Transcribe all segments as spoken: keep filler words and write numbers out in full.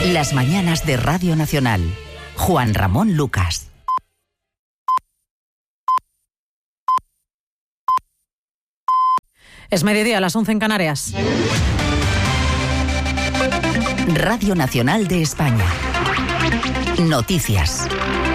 Las mañanas de Radio Nacional. Juan Ramón Lucas. Es mediodía, a las once en Canarias. Radio Nacional de España. Noticias.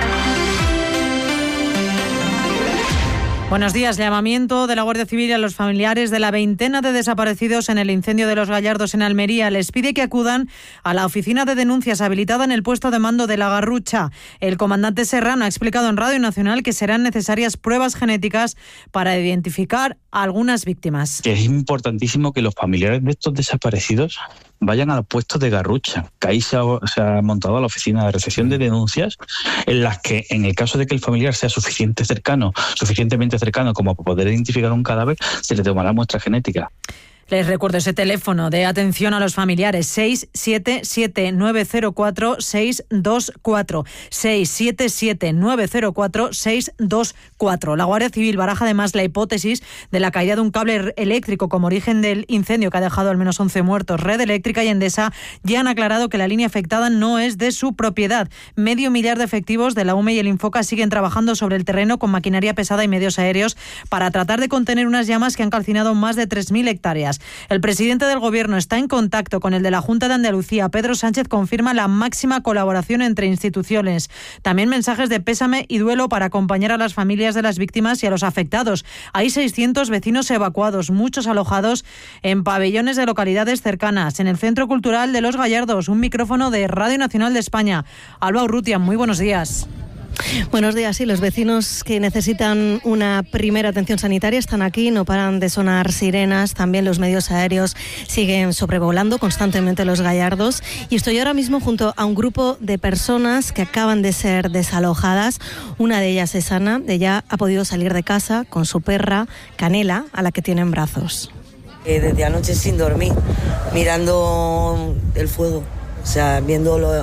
Buenos días. Llamamiento de la Guardia Civil a los familiares de la veintena de desaparecidos en el incendio de Los Gallardos en Almería. Les pide que acudan a la oficina de denuncias habilitada en el puesto de mando de La Garrucha. El comandante Serrano ha explicado en Radio Nacional que serán necesarias pruebas genéticas para identificar a algunas víctimas. Que es importantísimo que los familiares de estos desaparecidos vayan a los puestos de Garrucha, que ahí se ha, se ha montado la oficina de recepción de denuncias, en las que, en el caso de que el familiar sea suficiente cercano, suficientemente cercano como para poder identificar un cadáver, se le tomará muestra genética. Les recuerdo ese teléfono de atención a los familiares, seis siete siete nueve cero cuatro seis dos cuatro, seis siete siete nueve cero cuatro seis dos cuatro. La Guardia Civil baraja además la hipótesis de la caída de un cable eléctrico como origen del incendio que ha dejado al menos once muertos. Red Eléctrica y Endesa ya han aclarado que la línea afectada no es de su propiedad. Medio millar de efectivos de la U M E y el Infoca siguen trabajando sobre el terreno con maquinaria pesada y medios aéreos para tratar de contener unas llamas que han calcinado más de tres mil hectáreas. El presidente del Gobierno está en contacto con el de la Junta de Andalucía. Pedro Sánchez confirma la máxima colaboración entre instituciones. También mensajes de pésame y duelo para acompañar a las familias de las víctimas y a los afectados. Hay seiscientos vecinos evacuados, muchos alojados en pabellones de localidades cercanas. En el Centro Cultural de Los Gallardos, un micrófono de Radio Nacional de España. Alba Urrutia, muy buenos días. Buenos días. Sí, los vecinos que necesitan una primera atención sanitaria están aquí, no paran de sonar sirenas, también los medios aéreos siguen sobrevolando constantemente Los Gallardos y estoy ahora mismo junto a un grupo de personas que acaban de ser desalojadas. Una de ellas es Ana, ella ha podido salir de casa con su perra Canela, a la que tiene en brazos. Eh, desde anoche sin dormir, mirando el fuego, o sea, viendo lo...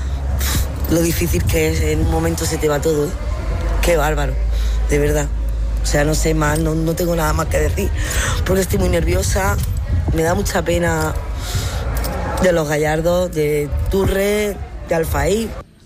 lo difícil que es, en un momento se te va todo, ¿eh? Qué bárbaro, de verdad. O sea, no sé más, no, no tengo nada más que decir, porque estoy muy nerviosa, me da mucha pena de Los Gallardos, de Turre, de Alfaí.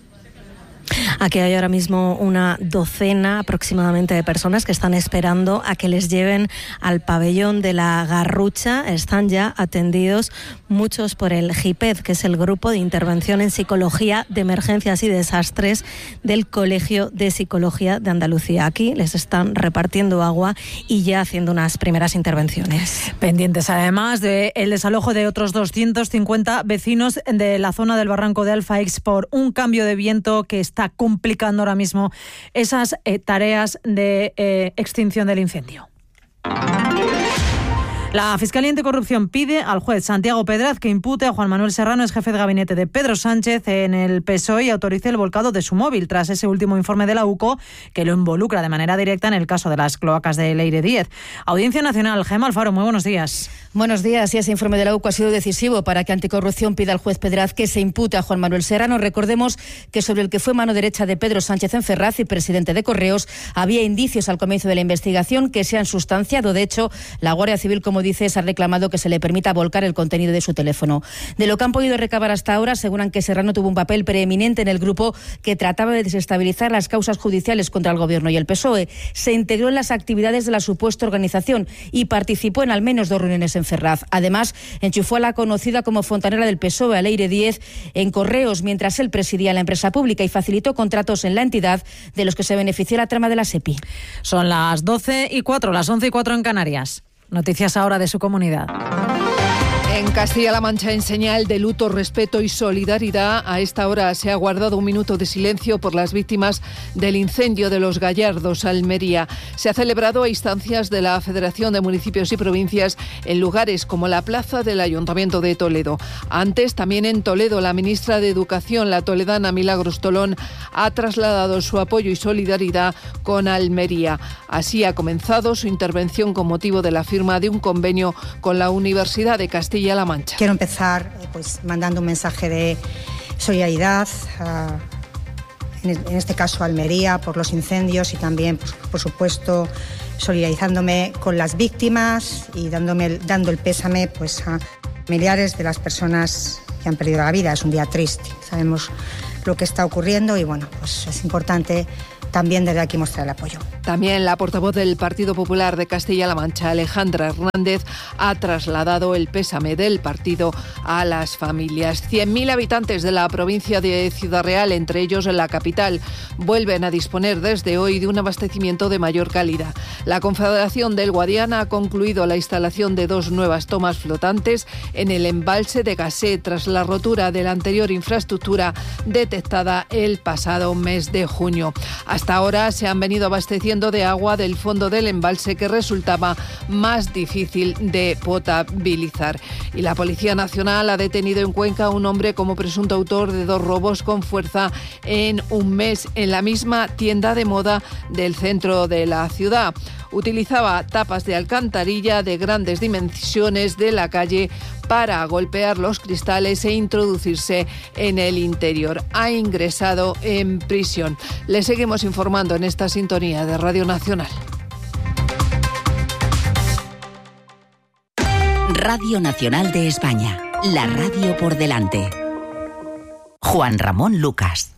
Aquí hay ahora mismo una docena aproximadamente de personas que están esperando a que les lleven al pabellón de La Garrucha. Están ya atendidos muchos por el GIPED, que es el Grupo de Intervención en Psicología de Emergencias y Desastres del Colegio de Psicología de Andalucía. Aquí les están repartiendo agua y ya haciendo unas primeras intervenciones. Pendientes además del desalojo de otros doscientos cincuenta vecinos de la zona del barranco de Alfaix por un cambio de viento que está complicando ahora mismo esas eh, tareas de eh, extinción del incendio. La Fiscalía Anticorrupción pide al juez Santiago Pedraz que impute a Juan Manuel Serrano, ex jefe de gabinete de Pedro Sánchez en el P S O E, y autorice el volcado de su móvil tras ese último informe de la U C O que lo involucra de manera directa en el caso de las cloacas de Leire Díez. Audiencia Nacional, Gemma Alfaro, muy buenos días. Buenos días. Y ese informe de la U C O ha sido decisivo para que Anticorrupción pida al juez Pedraz que se impute a Juan Manuel Serrano. Recordemos que sobre el que fue mano derecha de Pedro Sánchez en Ferraz y presidente de Correos había indicios al comienzo de la investigación que se han sustanciado. De hecho, la Guardia Civil, como dices, ha reclamado que se le permita volcar el contenido de su teléfono. De lo que han podido recabar hasta ahora, aseguran que Serrano tuvo un papel preeminente en el grupo que trataba de desestabilizar las causas judiciales contra el Gobierno y el P S O E. Se integró en las actividades de la supuesta organización y participó en al menos dos reuniones en Ferraz. Además, enchufó a la conocida como fontanera del P S O E, a Leire Díez, en Correos, mientras él presidía la empresa pública, y facilitó contratos en la entidad de los que se benefició la trama de la SEPI. Son las doce y cuatro, las once y cuatro en Canarias. Noticias ahora de su comunidad. En Castilla-La Mancha, en señal de luto, respeto y solidaridad, a esta hora se ha guardado un minuto de silencio por las víctimas del incendio de Los Gallardos, Almería. Se ha celebrado a instancias de la Federación de Municipios y Provincias en lugares como la plaza del Ayuntamiento de Toledo. Antes, también en Toledo, la ministra de Educación, la toledana Milagros Tolón, ha trasladado su apoyo y solidaridad con Almería. Así ha comenzado su intervención con motivo de la firma de un convenio con la Universidad de Castilla La Mancha. Quiero empezar pues mandando un mensaje de solidaridad a, en, en este caso a Almería por los incendios y también pues, por supuesto solidarizándome con las víctimas y dándome dando el pésame pues a familiares de las personas que han perdido la vida. Es un día triste. Sabemos lo que está ocurriendo y bueno, pues es importante también desde aquí mostrar el apoyo. También la portavoz del Partido Popular de Castilla-La Mancha, Alejandra Hernández, ha trasladado el pésame del partido a las familias. cien mil habitantes de la provincia de Ciudad Real, entre ellos en la capital, vuelven a disponer desde hoy de un abastecimiento de mayor calidad. La Confederación del Guadiana ha concluido la instalación de dos nuevas tomas flotantes en el embalse de Gasé tras la rotura de la anterior infraestructura detectada el pasado mes de junio. Hasta ahora se han venido abasteciendo de agua del fondo del embalse, que resultaba más difícil de potabilizar. Y la Policía Nacional ha detenido en Cuenca a un hombre como presunto autor de dos robos con fuerza en un mes en la misma tienda de moda del centro de la ciudad. Utilizaba tapas de alcantarilla de grandes dimensiones de la calle para golpear los cristales e introducirse en el interior. Ha ingresado en prisión. Le seguimos informando en esta sintonía de Radio Nacional. Radio Nacional de España, la radio por delante. Juan Ramón Lucas.